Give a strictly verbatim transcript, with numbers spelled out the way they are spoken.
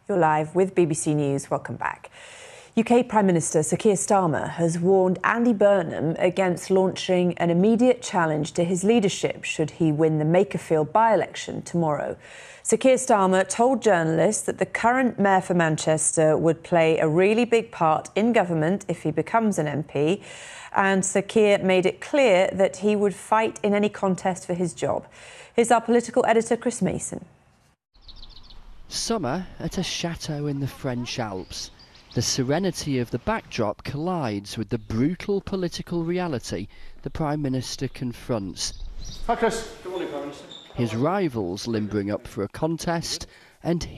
You're live with B B C News. Welcome back. U K Prime Minister Sir Keir Starmer has warned Andy Burnham against launching an immediate challenge to his leadership should he win the Makerfield by-election tomorrow. Sir Keir Starmer told journalists that the current mayor for Manchester would play a really big part in government if he becomes an M P, and Sir Keir made it clear that he would fight in any contest for his job. Here's our political editor, Chris Mason. Summer at a chateau in the French Alps. The serenity of the backdrop collides with the brutal political reality the Prime Minister confronts. Hi Chris. Good morning, Prime Minister. His rivals limbering up for a contest and